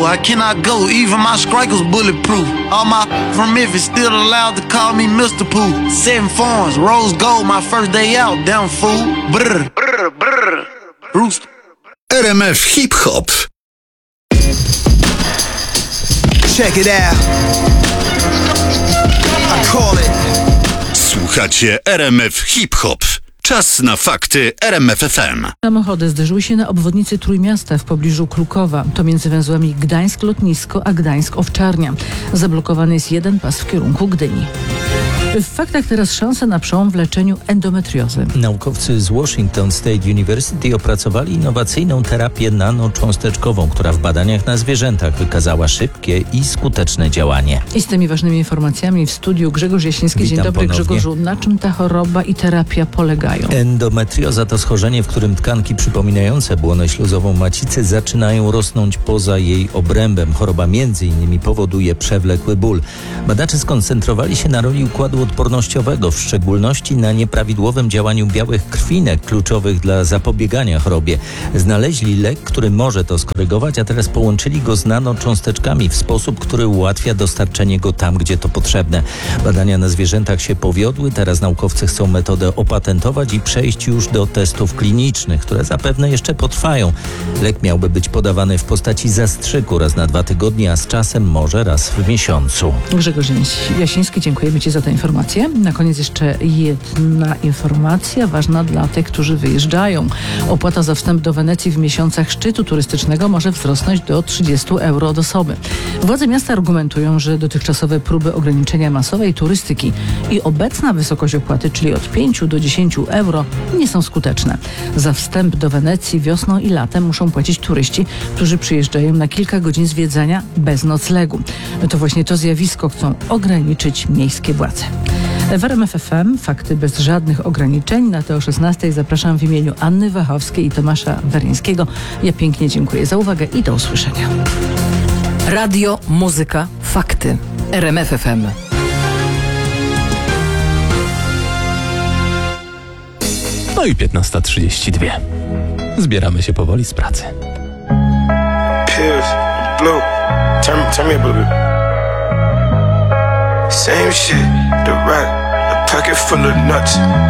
I cannot go, even my strikers bulletproof. All my from Memphis still allowed to call me Mr. Pooh. 7 forms, rose gold, my first day out, damn fool. Brr, brr, brr. Rooster. RMF Hip Hop. Check it out. I call it. Słuchacie RMF Hip Hop. Czas na fakty RMF FM. Samochody zderzyły się na obwodnicy Trójmiasta w pobliżu Klukowa. To między węzłami Gdańsk-Lotnisko a Gdańsk-Owczarnia. Zablokowany jest jeden pas w kierunku Gdyni. W faktach teraz szanse na przełom w leczeniu endometriozy. Naukowcy z Washington State University opracowali innowacyjną terapię nanocząsteczkową, która w badaniach na zwierzętach wykazała szybkie i skuteczne działanie. I z tymi ważnymi informacjami w studiu Grzegorz Jasiński. Dzień dobry, ponownie. Grzegorzu. Na czym ta choroba i terapia polegają? Endometrioza to schorzenie, w którym tkanki przypominające błonę śluzową macicy zaczynają rosnąć poza jej obrębem. Choroba m.in. powoduje przewlekły ból. Badacze skoncentrowali się na roli układu odpornościowego, w szczególności na nieprawidłowym działaniu białych krwinek kluczowych dla zapobiegania chorobie. Znaleźli lek, który może to skorygować, a teraz połączyli go z nanocząsteczkami w sposób, który ułatwia dostarczenie go tam, gdzie to potrzebne. Badania na zwierzętach się powiodły, teraz naukowcy chcą metodę opatentować i przejść już do testów klinicznych, które zapewne jeszcze potrwają. Lek miałby być podawany w postaci zastrzyku raz na 2 tygodnie, a z czasem może raz w miesiącu. Grzegorz Jasiński, dziękujemy Ci za tę informację. Na koniec jeszcze jedna informacja ważna dla tych, którzy wyjeżdżają. Opłata za wstęp do Wenecji w miesiącach szczytu turystycznego może wzrosnąć do 30 euro od osoby. Władze miasta argumentują, że dotychczasowe próby ograniczenia masowej turystyki i obecna wysokość opłaty, czyli od 5 do 10 euro, nie są skuteczne. Za wstęp do Wenecji wiosną i latem muszą płacić turyści, którzy przyjeżdżają na kilka godzin zwiedzania bez noclegu. To właśnie to zjawisko chcą ograniczyć miejskie władze. W RMF FM fakty bez żadnych ograniczeń. Na te o 16:00 zapraszam w imieniu Anny Wachowskiej i Tomasza Weryńskiego. Ja pięknie dziękuję za uwagę i do usłyszenia. Radio, muzyka, fakty. RMF FM. No i 15:32. Zbieramy się powoli z pracy. Pills, blue, turn me up a little bit. Same shit, the rack, a pocket full of nuts.